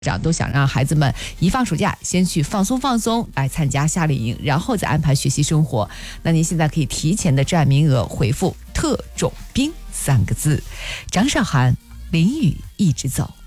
长都想让孩子们一放暑假先去放松来参加夏令营，然后再安排学习生活。那您现在可以提前的占名额，回复特种兵3个字。张韶涵，淋雨一直走。